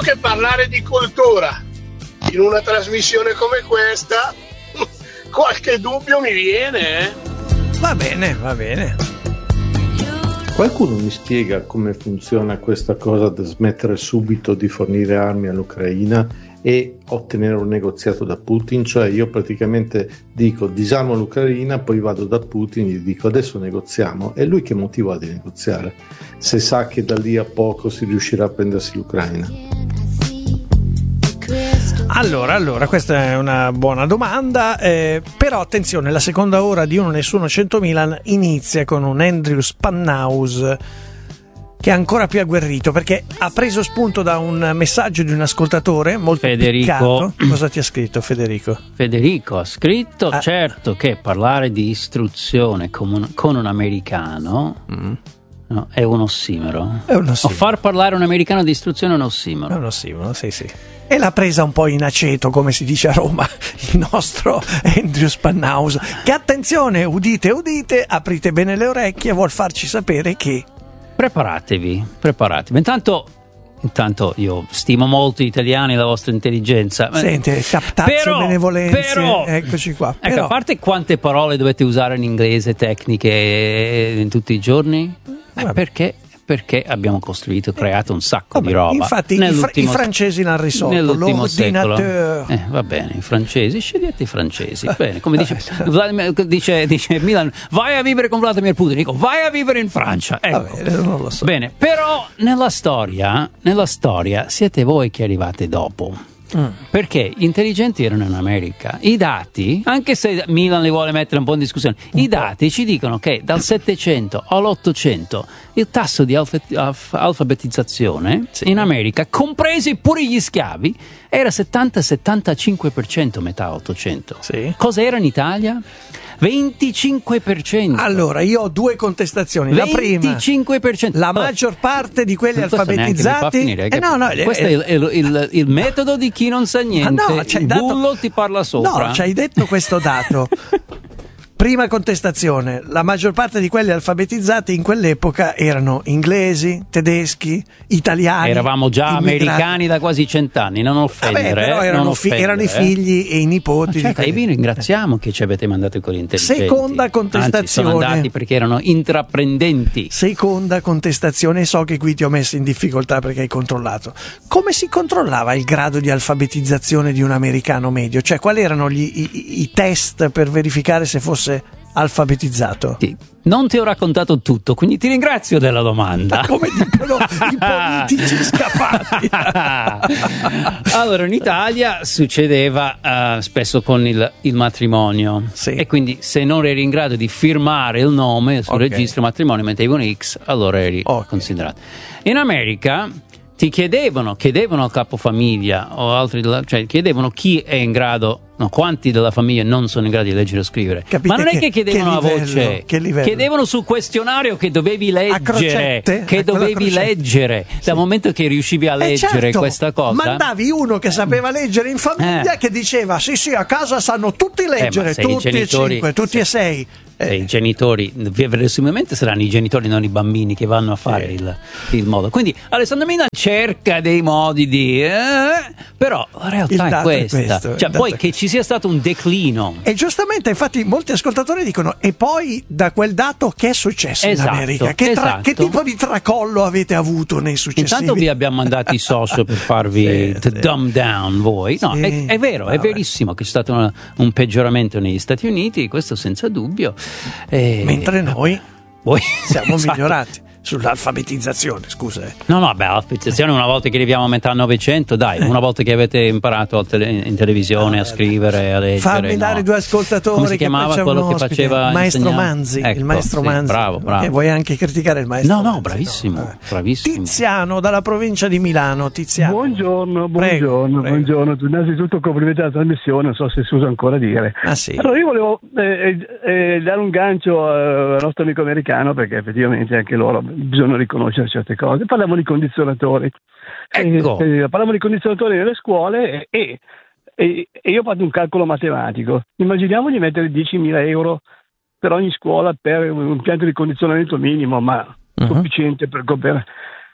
che parlare di cultura in una trasmissione come questa, qualche dubbio mi viene, eh? Va bene. Qualcuno mi spiega come funziona questa cosa da smettere subito di fornire armi all'Ucraina e ottenere un negoziato da Putin? Cioè io praticamente dico disarmo l'Ucraina, poi vado da Putin e gli dico adesso negoziamo, e lui che motivo ha di negoziare se sa che da lì a poco si riuscirà a prendersi l'Ucraina? Allora, questa è una buona domanda, però attenzione, la seconda ora di Uno Nessuno 100.000 inizia con un Andrew Spanhaus che è ancora più agguerrito, perché ha preso spunto da un messaggio di un ascoltatore molto piccato. Cosa ti ha scritto Federico? Federico ha scritto, certo che parlare di istruzione con un americano no, è un ossimoro. O far parlare un americano di istruzione è un ossimoro. È un ossimoro, sì. E l'ha presa un po' in aceto, come si dice a Roma, il nostro Andrew Spanhaus, che attenzione, udite, aprite bene le orecchie, vuol farci sapere che... Preparatevi. Intanto io stimo molto gli italiani, la vostra intelligenza. Senti, captazio, benevolenze, eccoci qua. Ecco, a parte quante parole dovete usare in inglese tecniche in tutti i giorni, perché abbiamo creato un sacco di roba. Infatti i francesi l'hanno risolto nell'ultimo secolo. Va bene, i francesi, scegliete i francesi. Bene, come dice Milan, vai a vivere con Vladimir Putin. Dico, vai a vivere in Francia. Ecco. Bene, non lo so. Bene, però nella storia siete voi che arrivate dopo. Perché gli intelligenti erano in America. I dati, anche se Milan li vuole mettere un po' in discussione, i dati ci dicono che dal 700 all'800 il tasso di alfabetizzazione in America, compresi pure gli schiavi, era 70-75% metà 800. Cosa era in Italia? 25%. Allora, io ho due contestazioni. La prima, 25%. La maggior parte di quelli alfabetizzati. Questo è il metodo di chi non sa niente. Il bullo ti parla sopra. No, ci hai detto questo dato. Prima contestazione, la maggior parte di quelli alfabetizzati in quell'epoca erano inglesi, tedeschi, italiani. Eravamo già americani da quasi 100 anni, non offendere. Però erano i figli e i nipoti. E vi ringraziamo che ci avete mandato con gli intelligenti. Seconda contestazione. Anzi, sono andati perché erano intraprendenti. Seconda contestazione, so che qui ti ho messo in difficoltà perché hai controllato. Come si controllava il grado di alfabetizzazione di un americano medio? Cioè, quali erano i test per verificare se fosse alfabetizzato? Sì. Non ti ho raccontato tutto, quindi ti ringrazio della domanda. Come dicono i politici scappati. Allora, in Italia succedeva spesso con il matrimonio, e quindi se non eri in grado di firmare il nome sul registro matrimonio, mettevi un X, allora eri considerato. In America ti chiedevano al capofamiglia o altri, cioè chiedevano chi è in grado, quanti della famiglia non sono in grado di leggere o scrivere. Capite, ma non è che chiedevano a voce, chiedevano sul questionario che dovevi leggere, dal momento che riuscivi a leggere questa cosa. Mandavi uno che sapeva leggere in famiglia che diceva sì, a casa sanno tutti leggere, tutti e 5, tutti e 6. I genitori, verosimilmente saranno i genitori, non i bambini che vanno a fare il modo. Quindi Alessandro Mina cerca dei modi di però la realtà è questa. Cioè, poi che ci sia stato un declino. E giustamente, infatti, molti ascoltatori dicono: e poi da quel dato che è successo in America? Che tipo di tracollo avete avuto nei successivi? Intanto vi abbiamo mandato i social per farvi dumb down voi. No, è vero, è verissimo che c'è stato un peggioramento negli Stati Uniti, questo senza dubbio. Mentre noi siamo migliorati sull'alfabetizzazione, scusa. No, l'alfabetizzazione una volta che arriviamo a metà Novecento, una volta che avete imparato in televisione a scrivere, a leggere. Fammi dare due ascoltatori. Come si chiamava quello che faceva il maestro Manzi? Ecco, il maestro Manzi. Bravo. E vuoi anche criticare il maestro? No, bravissimo. Tiziano dalla provincia di Milano. Tiziano. Buongiorno. Prego. Innanzitutto complimenti alla trasmissione, non so se si usa ancora dire. Sì. Allora io volevo dare un gancio al nostro amico americano, perché effettivamente anche loro bisogna riconoscere certe cose. Parliamo di condizionatori. Parliamo di condizionatori nelle scuole e io ho fatto un calcolo matematico. Immaginiamo di mettere 10.000 euro per ogni scuola per un impianto di condizionamento minimo, ma sufficiente per coprire.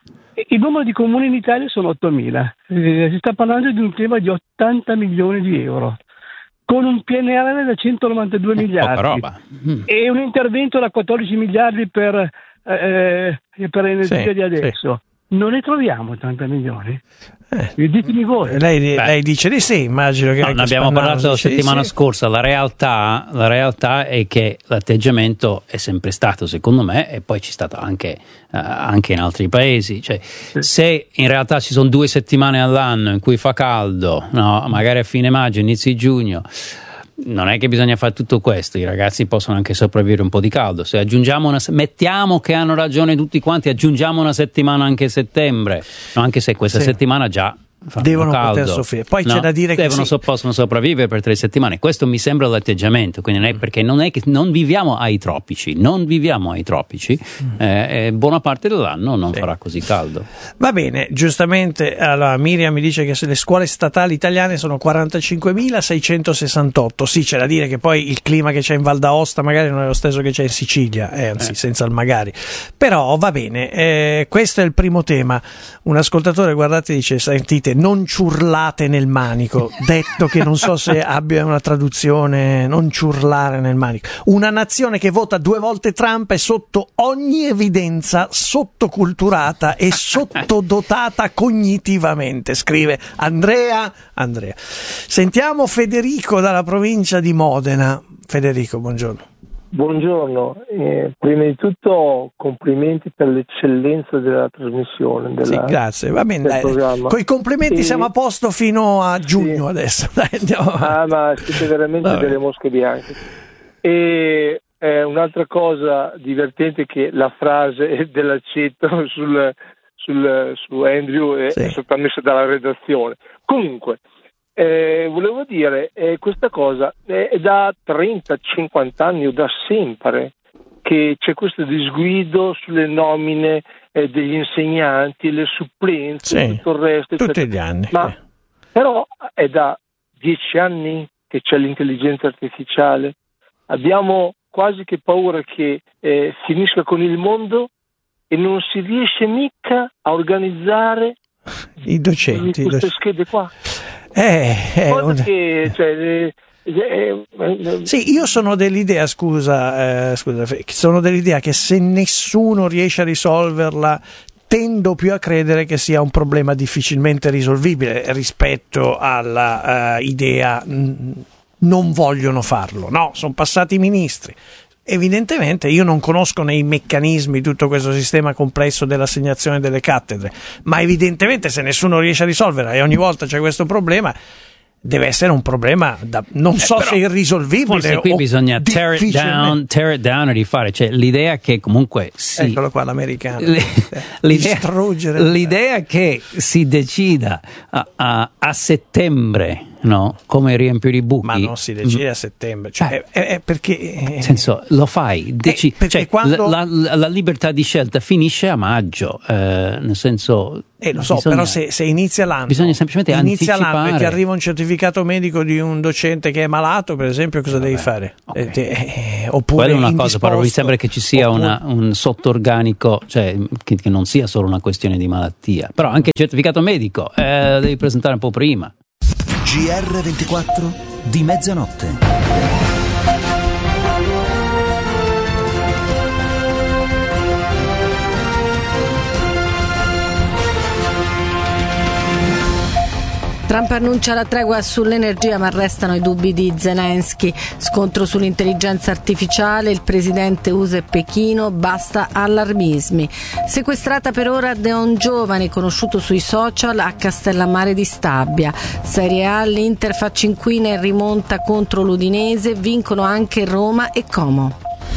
Il numero di comuni in Italia sono 8.000. Si sta parlando di un tema di 80 milioni di euro, con un PNRR da 192 miliardi roba. E un intervento da 14 miliardi per energia di adesso. Sì. Non ne troviamo 80 milioni? Ditemi voi. Lei dice di sì, immagino che... Ne abbiamo parlato la settimana scorsa. La realtà è che l'atteggiamento è sempre stato, secondo me, e poi c'è stato anche in altri paesi. Cioè, se in realtà ci sono 2 settimane all'anno in cui fa caldo, no, magari a fine maggio, inizi giugno, non è che bisogna fare tutto questo, i ragazzi possono anche sopravvivere un po' di caldo. Se aggiungiamo mettiamo che hanno ragione tutti quanti, aggiungiamo una settimana anche a settembre, no, anche se questa settimana già devono caldo, poter soffrire. Poi c'è da dire che possono sopravvivere per 3 settimane. Questo mi sembra l'atteggiamento, quindi non è che non viviamo ai tropici, buona parte dell'anno non farà così caldo. Va bene, giustamente. Allora Miriam mi dice che le scuole statali italiane sono 45.668. Sì, c'è da dire che poi il clima che c'è in Val d'Aosta magari non è lo stesso che c'è in Sicilia, anzi senza il magari, però va bene. Questo è il primo tema. Un ascoltatore, guardate, dice: sentite, non ciurlate nel manico, detto che non so se abbia una traduzione, non ciurlare nel manico. Una nazione che vota 2 volte Trump è sotto ogni evidenza sottoculturata e sottodotata cognitivamente, scrive Andrea. Sentiamo Federico dalla provincia di Modena. Federico, buongiorno. Buongiorno, prima di tutto complimenti per l'eccellenza della trasmissione. Sì, grazie, va bene, con i complimenti siamo a posto fino a giugno adesso. Dai, andiamo. Ma siete veramente delle mosche bianche. E un'altra cosa divertente che la frase dell'aceto su Andrew è stata messa dalla redazione. Comunque, volevo dire, questa cosa è da 30-50 anni o da sempre che c'è questo disguido sulle nomine degli insegnanti, le supplenze, tutto il resto, tutti gli anni. Ma però è da 10 anni che c'è l'intelligenza artificiale. Abbiamo quasi che paura che finisca con il mondo e non si riesce mica a organizzare i docenti queste schede qua. Sì, io sono dell'idea, sono dell'idea che se nessuno riesce a risolverla, tendo più a credere che sia un problema difficilmente risolvibile rispetto alla idea non vogliono farlo. No, sono passati i ministri. Evidentemente io non conosco nei meccanismi tutto questo sistema complesso dell'assegnazione delle cattedre, ma evidentemente se nessuno riesce a risolverla e ogni volta c'è questo problema, deve essere un problema non so se irrisolvibile. Forse qui bisogna tear it down e rifare, cioè l'idea che comunque eccolo qua l'americano, l'idea che si decida a settembre, no, come riempire i buchi, ma non si decide a settembre, cioè è perché nel senso lo fai, cioè, quando la libertà di scelta finisce a maggio, nel senso lo so, però se inizia l'anno, bisogna semplicemente anticipare. E ti arriva un certificato medico di un docente che è malato, per esempio, cosa devi fare? Okay. Oppure quella è una cosa, però mi sembra che ci sia un sottorganico, cioè che non sia solo una questione di malattia, però anche il certificato medico devi presentare un po' prima. GR24 di mezzanotte. Trump annuncia la tregua sull'energia, ma restano i dubbi di Zelensky. Scontro sull'intelligenza artificiale, il presidente USA e Pechino, basta allarmismi. Sequestrata per ora da un giovane conosciuto sui social a Castellammare di Stabia. Serie A, l'Inter fa cinquina e rimonta contro l'Udinese, vincono anche Roma e Como.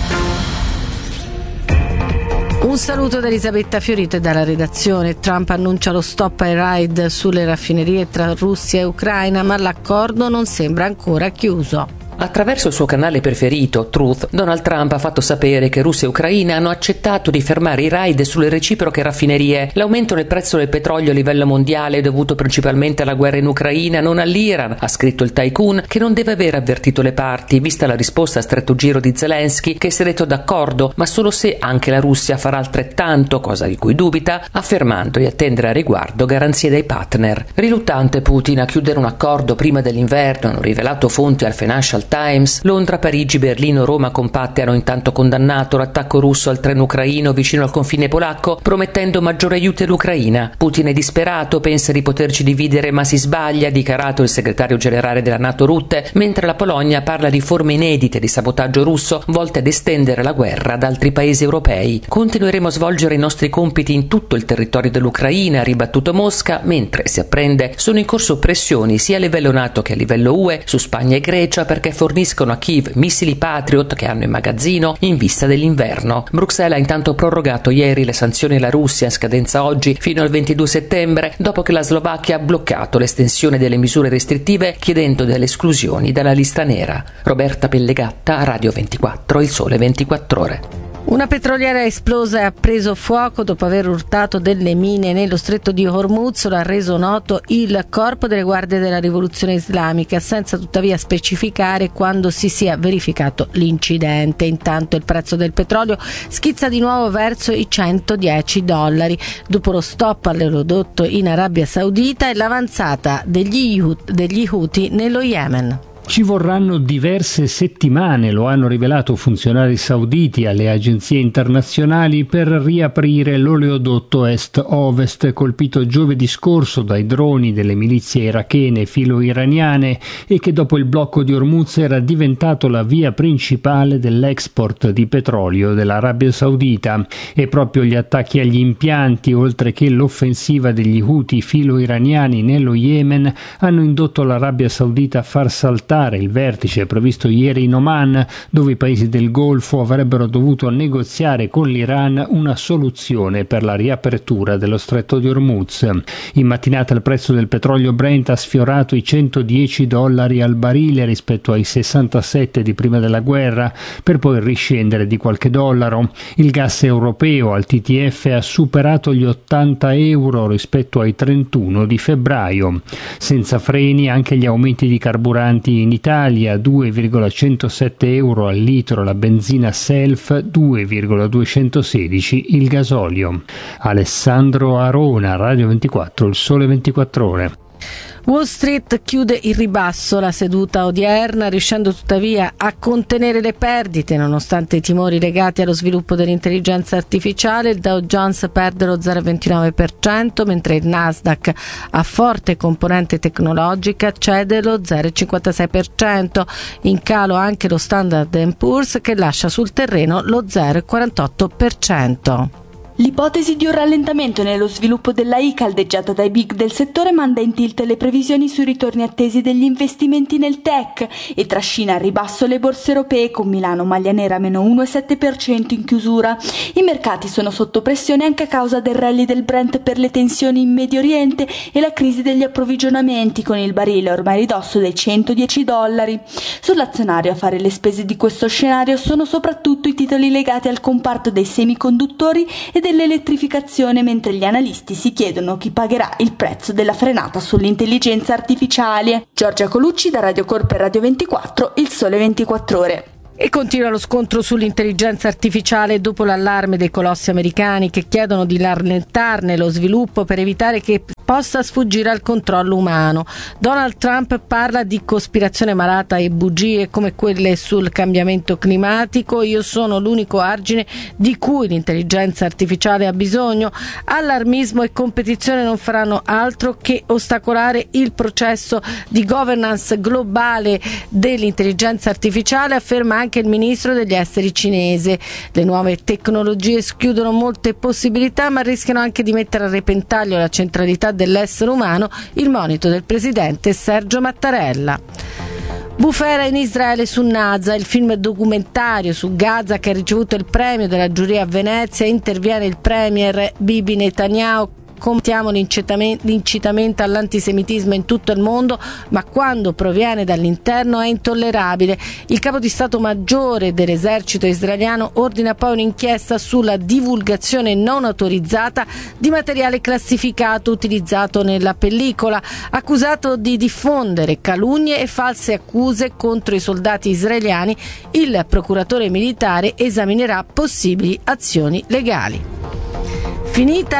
Un saluto da Elisabetta Fiorito e dalla redazione. Trump annuncia lo stop ai raid sulle raffinerie tra Russia e Ucraina, ma l'accordo non sembra ancora chiuso. Attraverso il suo canale preferito, Truth, Donald Trump ha fatto sapere che Russia e Ucraina hanno accettato di fermare i raid sulle reciproche raffinerie. L'aumento del prezzo del petrolio a livello mondiale è dovuto principalmente alla guerra in Ucraina, non all'Iran, ha scritto il tycoon, che non deve aver avvertito le parti, vista la risposta a stretto giro di Zelensky, che si è detto d'accordo, ma solo se anche la Russia farà altrettanto, cosa di cui dubita, affermando di attendere a riguardo garanzie dai partner. Riluttante Putin a chiudere un accordo prima dell'inverno, hanno rivelato fonti al Financial Times. Londra, Parigi, Berlino, Roma compatte hanno intanto condannato l'attacco russo al treno ucraino vicino al confine polacco, promettendo maggiori aiuti all'Ucraina. Putin è disperato, pensa di poterci dividere ma si sbaglia, ha dichiarato il segretario generale della NATO Rutte, mentre la Polonia parla di forme inedite di sabotaggio russo volte ad estendere la guerra ad altri paesi europei. Continueremo a svolgere i nostri compiti in tutto il territorio dell'Ucraina, ha ribattuto Mosca, mentre si apprende sono in corso pressioni sia a livello NATO che a livello UE su Spagna e Grecia perché forniscono a Kiev missili Patriot che hanno in magazzino in vista dell'inverno. Bruxelles ha intanto prorogato ieri le sanzioni alla Russia in scadenza oggi fino al 22 settembre, dopo che la Slovacchia ha bloccato l'estensione delle misure restrittive chiedendo delle esclusioni dalla lista nera. Roberta Pellegatta, Radio 24, Il Sole 24 Ore. Una petroliera esplosa e ha preso fuoco dopo aver urtato delle mine nello stretto di Hormuz, lo ha reso noto il Corpo delle Guardie della Rivoluzione Islamica, senza tuttavia specificare quando si sia verificato l'incidente. Intanto il prezzo del petrolio schizza di nuovo verso i $110 dopo lo stop all'oleodotto in Arabia Saudita e l'avanzata degli Houthi nello Yemen. Ci vorranno diverse settimane, lo hanno rivelato funzionari sauditi alle agenzie internazionali, per riaprire l'oleodotto est-ovest colpito giovedì scorso dai droni delle milizie irachene filo-iraniane e che dopo il blocco di Hormuz era diventato la via principale dell'export di petrolio dell'Arabia Saudita. E proprio gli attacchi agli impianti, oltre che l'offensiva degli Houthi filo-iraniani nello Yemen, hanno indotto l'Arabia Saudita a far saltare il vertice previsto ieri in Oman, dove i paesi del Golfo avrebbero dovuto negoziare con l'Iran una soluzione per la riapertura dello stretto di Hormuz. In mattinata il prezzo del petrolio Brent ha sfiorato i $110 al barile rispetto ai 67 di prima della guerra, per poi riscendere di qualche dollaro. Il gas europeo al TTF ha superato gli €80 rispetto ai 31 di febbraio. Senza freni anche gli aumenti di carburanti in Italia, €2,107 al litro la benzina self, $2,216 il gasolio. Alessandro Arona, Radio 24, Il Sole 24 Ore. Wall Street chiude il ribasso la seduta odierna, riuscendo tuttavia a contenere le perdite nonostante i timori legati allo sviluppo dell'intelligenza artificiale. Il Dow Jones perde lo 0,29%, mentre il Nasdaq, a forte componente tecnologica, cede lo 0,56%. In calo anche lo Standard & Poor's, che lascia sul terreno lo 0,48%. L'ipotesi di un rallentamento nello sviluppo dell'AI caldeggiata dai big del settore manda in tilt le previsioni sui ritorni attesi degli investimenti nel tech e trascina a ribasso le borse europee, con Milano maglia nera meno 1,7% in chiusura. I mercati sono sotto pressione anche a causa del rally del Brent per le tensioni in Medio Oriente e la crisi degli approvvigionamenti, con il barile ormai ridosso dai $110. Sull'azionario a fare le spese di questo scenario sono soprattutto i titoli legati al comparto dei semiconduttori e dell'elettrificazione, mentre gli analisti si chiedono chi pagherà il prezzo della frenata sull'intelligenza artificiale. Giorgia Colucci da Radio Corp e Radio 24, Il Sole 24 Ore. E continua lo scontro sull'intelligenza artificiale dopo l'allarme dei colossi americani che chiedono di rallentarne lo sviluppo per evitare che possa sfuggire al controllo umano. Donald Trump parla di cospirazione malata e bugie come quelle sul cambiamento climatico. Io sono l'unico argine di cui l'intelligenza artificiale ha bisogno. Allarmismo e competizione non faranno altro che ostacolare il processo di governance globale dell'intelligenza artificiale, afferma anche il ministro degli esteri cinese. Le nuove tecnologie schiudono molte possibilità, ma rischiano anche di mettere a repentaglio la centralità dell'essere umano, il monito del presidente Sergio Mattarella. Bufera in Israele su Naza, il film documentario su Gaza che ha ricevuto il premio della giuria a Venezia. Interviene il premier Bibi Netanyahu combattiamo l'incitamento all'antisemitismo in tutto il mondo, ma quando proviene dall'interno è intollerabile. Il capo di Stato Maggiore dell'esercito israeliano ordina poi un'inchiesta sulla divulgazione non autorizzata di materiale classificato utilizzato nella pellicola, accusato di diffondere calunnie e false accuse contro i soldati israeliani. Il procuratore militare esaminerà possibili azioni legali. Finita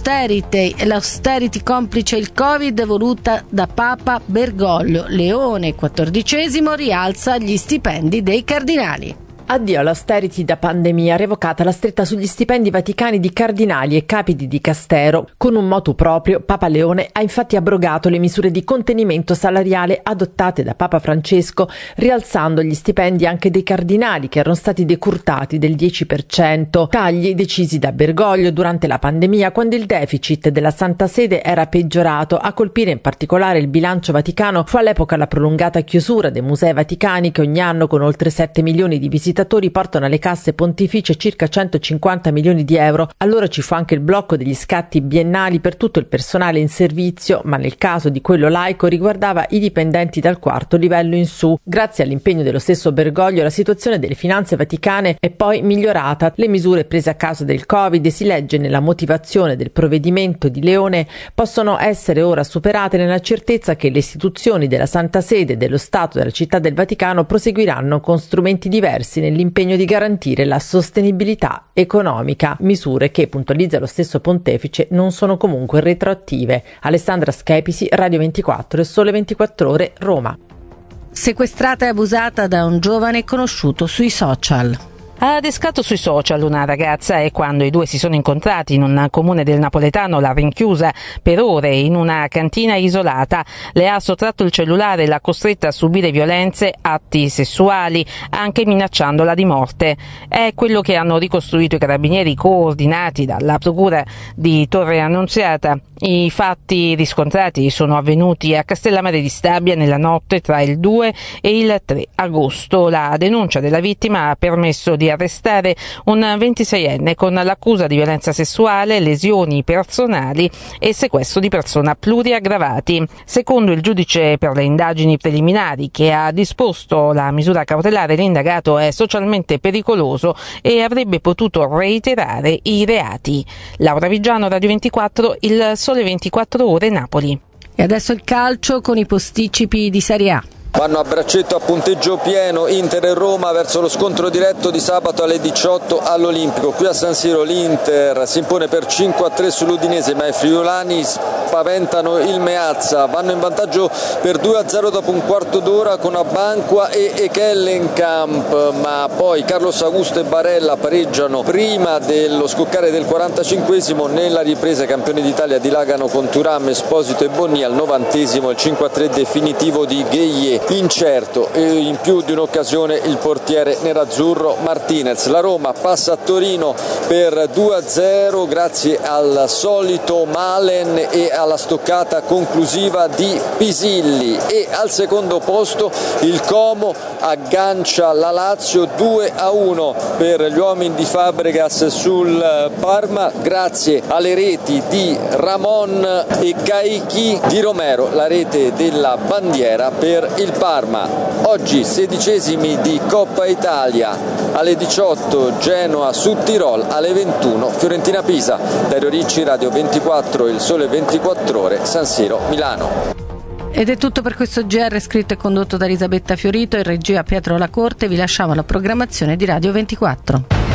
l'austerity complice il Covid voluta da Papa Bergoglio, Leone XIV rialza gli stipendi dei cardinali. Addio all'austerity da pandemia, revocata la stretta sugli stipendi vaticani di cardinali e capi di dicastero. Con un motu proprio, Papa Leone ha infatti abrogato le misure di contenimento salariale adottate da Papa Francesco, rialzando gli stipendi anche dei cardinali che erano stati decurtati del 10%, tagli decisi da Bergoglio durante la pandemia, quando il deficit della Santa Sede era peggiorato. A colpire in particolare il bilancio vaticano fu all'epoca la prolungata chiusura dei musei vaticani, che ogni anno con oltre 7 milioni di visitatori portano alle casse pontificie circa 150 milioni di euro. Allora ci fu anche il blocco degli scatti biennali per tutto il personale in servizio, ma nel caso di quello laico riguardava i dipendenti dal quarto livello in su. Grazie all'impegno dello stesso Bergoglio, la situazione delle finanze vaticane è poi migliorata. Le misure prese a causa del Covid, si legge nella motivazione del provvedimento di Leone, possono essere ora superate nella certezza che le istituzioni della Santa Sede e dello Stato della Città del Vaticano proseguiranno con strumenti diversi nell'impegno di garantire la sostenibilità economica, misure che, puntualizza lo stesso pontefice, non sono comunque retroattive. Alessandra Schepisi, Radio 24 e Sole 24 Ore, Roma. Sequestrata e abusata da un giovane conosciuto sui social. Ha adescato sui social una ragazza e quando i due si sono incontrati in un comune del napoletano l'ha rinchiusa per ore in una cantina isolata, le ha sottratto il cellulare e l'ha costretta a subire violenze, atti sessuali, anche minacciandola di morte. È quello che hanno ricostruito i carabinieri coordinati dalla procura di Torre Annunziata. I fatti riscontrati sono avvenuti a Castellammare di Stabia nella notte tra il 2 e il 3 agosto. La denuncia della vittima ha permesso di arrestare un 26enne con l'accusa di violenza sessuale, lesioni personali e sequestro di persona pluriaggravati. Secondo il giudice per le indagini preliminari che ha disposto la misura cautelare, l'indagato è socialmente pericoloso e avrebbe potuto reiterare i reati. Laura Vigiano, Radio 24, il Sole 24 Ore, Napoli. E adesso il calcio con i posticipi di Serie A. Vanno a braccetto a punteggio pieno Inter e Roma verso lo scontro diretto di sabato alle 18 all'Olimpico. Qui a San Siro l'Inter si impone per 5-3 sull'Udinese, ma i friulani spaventano il Meazza. Vanno in vantaggio per 2-0 dopo un quarto d'ora con Abanqua e Echellenkamp, ma poi Carlos Augusto e Barella pareggiano prima dello scoccare del 45esimo. Nella ripresa i campioni d'Italia dilagano con Thuram, Esposito e Bonni. Al 90esimo il 5-3 definitivo di Gueye. Incerto e in più di un'occasione il portiere nerazzurro Martinez. La Roma passa a Torino per 2-0 grazie al solito Malen e alla stoccata conclusiva di Pisilli, e al secondo posto il Como aggancia la Lazio 2-1 per gli uomini di Fabregas sul Parma grazie alle reti di Ramon e Caichi, di Romero la rete della bandiera per il Parma. Oggi 16esimi di Coppa Italia, alle 18 Genoa su Tirol, alle 21 Fiorentina Pisa. Dario Ricci, Radio 24, il Sole 24 Ore, San Siro, Milano. Ed è tutto per questo GR, scritto e condotto da Elisabetta Fiorito e regia Pietro La Corte. Vi lasciamo alla programmazione di Radio 24.